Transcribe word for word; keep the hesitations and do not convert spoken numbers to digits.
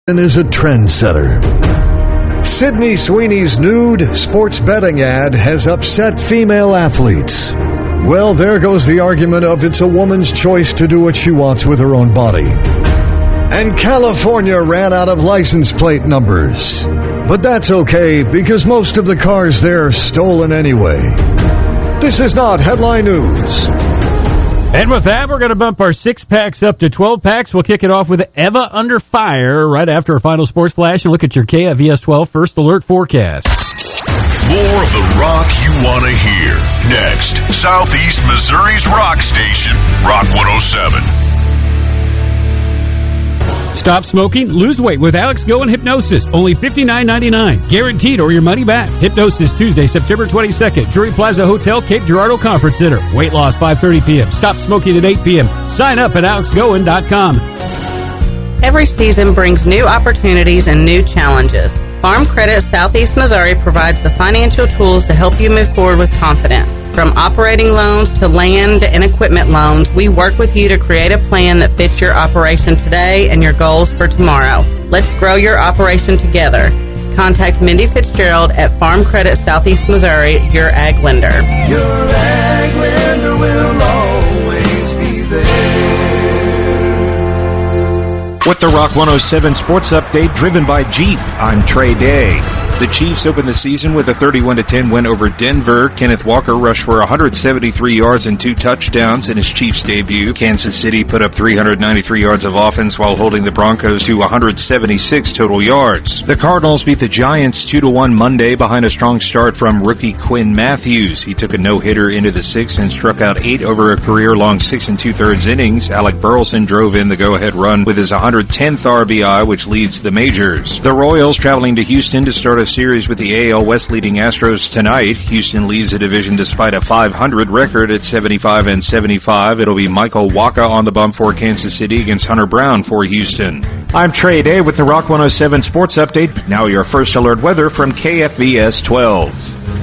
is a trendsetter. Sydney Sweeney's nude sports betting ad has upset female athletes. Well, there goes the argument of it's a woman's choice to do what she wants with her own body. And California ran out of license plate numbers. But that's okay, because most of the cars there are stolen anyway. This is not Headline News. And with that, we're going to bump our six packs up to twelve packs. We'll kick it off with Eva Under Fire right after our final sports flash and look at your K F V S twelve First Alert forecast. More of the rock you want to hear. Next, Southeast Missouri's rock station, Rock one oh seven. Stop smoking, lose weight with Alex Go and Hypnosis. Only fifty-nine ninety-nine. Guaranteed or your money back. Hypnosis Tuesday, September twenty-second. Drury Plaza Hotel, Cape Girardeau Conference Center. Weight loss five thirty p.m. Stop smoking at eight p.m. Sign up at alex goen dot com. Every season brings new opportunities and new challenges. Farm Credit Southeast Missouri provides the financial tools to help you move forward with confidence. From operating loans to land and equipment loans, we work with you to create a plan that fits your operation today and your goals for tomorrow. Let's grow your operation together. Contact Mindy Fitzgerald at Farm Credit Southeast Missouri, your ag lender. Your ag lender will always be there. With the Rock one oh seven Sports Update driven by Jeep, I'm Trey Day. The Chiefs opened the season with a thirty-one to ten win over Denver. Kenneth Walker rushed for one hundred seventy-three yards and two touchdowns in his Chiefs debut. Kansas City put up three hundred ninety-three yards of offense while holding the Broncos to one hundred seventy-six total yards. The Cardinals beat the Giants two to one Monday behind a strong start from rookie Quinn Matthews. He took a no-hitter into the sixth and struck out eight over a career-long six and two-thirds innings. Alec Burleson drove in the go-ahead run with his one hundred tenth R B I, which leads the majors. The Royals traveling to Houston to start a series with the A L West leading Astros tonight. Houston leads the division despite a five hundred record at seventy-five and seventy-five. It'll be Michael Wacha on the bump for Kansas City against Hunter Brown for Houston. I'm Trey Day with the Rock one oh seven Sports Update. Now your First Alert weather from K F V S twelve.